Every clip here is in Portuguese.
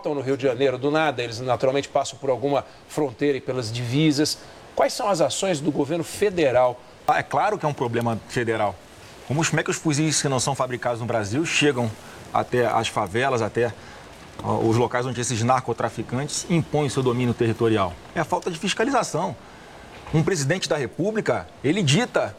brotam no Rio de Janeiro do nada, eles naturalmente passam por alguma fronteira e pelas divisas. Quais são as ações do governo federal? É claro que é um problema federal. Como é que os fuzis que não são fabricados no Brasil chegam até as favelas, até os locais onde esses narcotraficantes impõem seu domínio territorial? É a falta de fiscalização. Um presidente da República, ele dita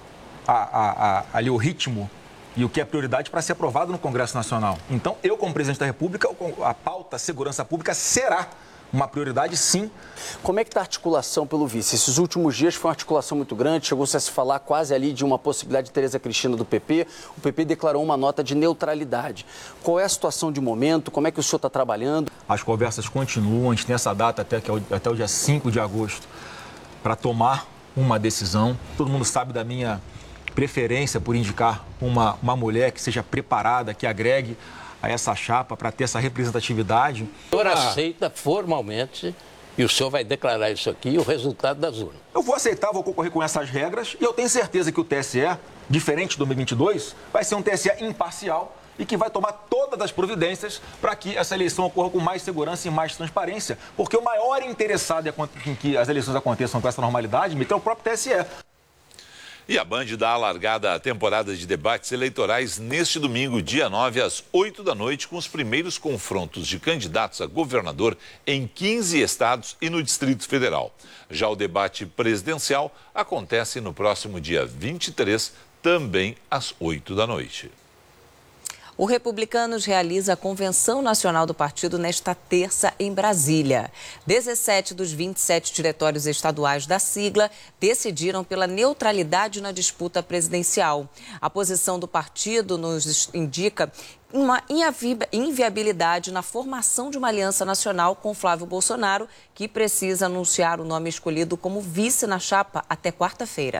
ali o ritmo e o que é prioridade para ser aprovado no Congresso Nacional. Então, eu, como presidente da República, a pauta segurança pública será uma prioridade, sim. Como é que está a articulação pelo vice? Esses últimos dias foi uma articulação muito grande, chegou-se a se falar quase ali de uma possibilidade de Tereza Cristina do PP. O PP declarou uma nota de neutralidade. Qual é a situação de momento? Como é que o senhor está trabalhando? As conversas continuam, a gente tem essa data até o dia 5 de agosto para tomar uma decisão. Todo mundo sabe da minha preferência por indicar uma mulher que seja preparada, que agregue a essa chapa para ter essa representatividade. O senhor aceita formalmente, e o senhor vai declarar isso aqui, o resultado das urnas? Eu vou aceitar, vou concorrer com essas regras e eu tenho certeza que o TSE, diferente do 2022, vai ser um TSE imparcial e que vai tomar todas as providências para que essa eleição ocorra com mais segurança e mais transparência. Porque o maior interessado em que as eleições aconteçam com essa normalidade é o próprio TSE. E a Band dá a largada à temporada de debates eleitorais neste domingo, dia 9, às 8 da noite, com os primeiros confrontos de candidatos a governador em 15 estados e no Distrito Federal. Já o debate presidencial acontece no próximo dia 23, também às 8 da noite. O Republicanos realiza a Convenção Nacional do Partido nesta terça em Brasília. 17 dos 27 diretórios estaduais da sigla decidiram pela neutralidade na disputa presidencial. A posição do partido nos indica uma inviabilidade na formação de uma aliança nacional com Flávio Bolsonaro, que precisa anunciar o nome escolhido como vice na chapa até quarta-feira.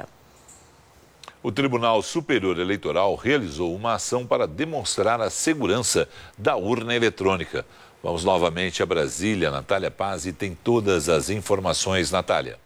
O Tribunal Superior Eleitoral realizou uma ação para demonstrar a segurança da urna eletrônica. Vamos novamente a Brasília. Natália Paz tem todas as informações. Natália.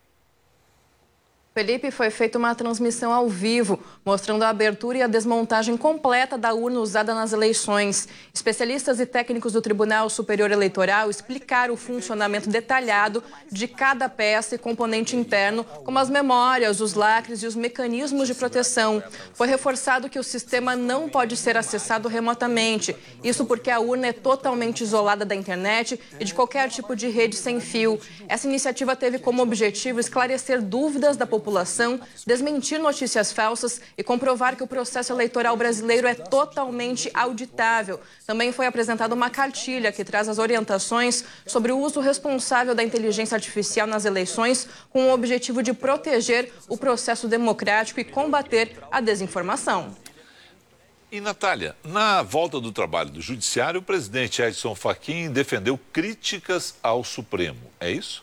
Felipe, foi feita uma transmissão ao vivo, mostrando a abertura e a desmontagem completa da urna usada nas eleições. Especialistas e técnicos do Tribunal Superior Eleitoral explicaram o funcionamento detalhado de cada peça e componente interno, como as memórias, os lacres e os mecanismos de proteção. Foi reforçado que o sistema não pode ser acessado remotamente. Isso porque a urna é totalmente isolada da internet e de qualquer tipo de rede sem fio. Essa iniciativa teve como objetivo esclarecer dúvidas da população, desmentir notícias falsas e comprovar que o processo eleitoral brasileiro é totalmente auditável. Também foi apresentada uma cartilha que traz as orientações sobre o uso responsável da inteligência artificial nas eleições, com o objetivo de proteger o processo democrático e combater a desinformação. E, Natália, na volta do trabalho do Judiciário, o presidente Edson Fachin defendeu críticas ao Supremo. É isso?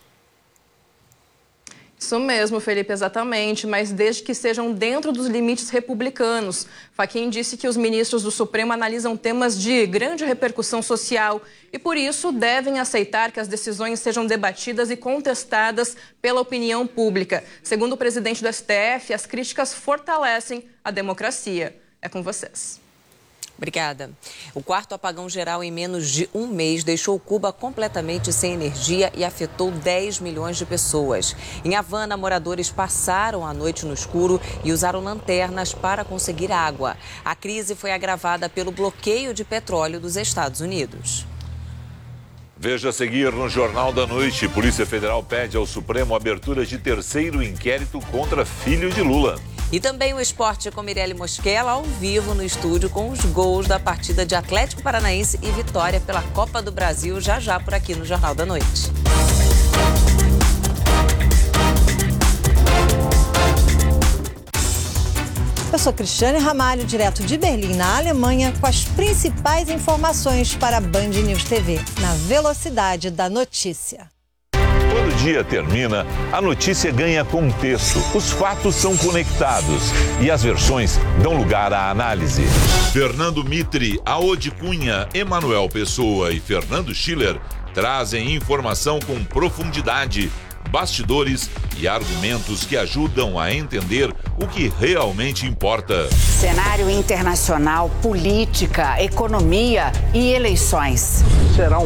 Isso mesmo, Felipe, exatamente, mas desde que sejam dentro dos limites republicanos. Fachin disse que os ministros do Supremo analisam temas de grande repercussão social e, por isso, devem aceitar que as decisões sejam debatidas e contestadas pela opinião pública. Segundo o presidente do STF, as críticas fortalecem a democracia. É com vocês. Obrigada. O quarto apagão geral em menos de um mês deixou Cuba completamente sem energia e afetou 10 milhões de pessoas. Em Havana, moradores passaram a noite no escuro e usaram lanternas para conseguir água. A crise foi agravada pelo bloqueio de petróleo dos Estados Unidos. Veja a seguir no Jornal da Noite. Polícia Federal pede ao Supremo abertura de terceiro inquérito contra filho de Lula. E também o esporte com Mirelle Mosquela ao vivo no estúdio com os gols da partida de Atlético Paranaense e vitória pela Copa do Brasil já por aqui no Jornal da Noite. Eu sou Cristiane Ramalho, direto de Berlim, na Alemanha, com as principais informações para a Band News TV, na velocidade da notícia. Quando o dia termina, a notícia ganha contexto, os fatos são conectados e as versões dão lugar à análise. Fernando Mitre, Aode Cunha, Emanuel Pessoa e Fernando Schiller trazem informação com profundidade, bastidores e argumentos que ajudam a entender o que realmente importa. Cenário internacional, política, economia e eleições. Será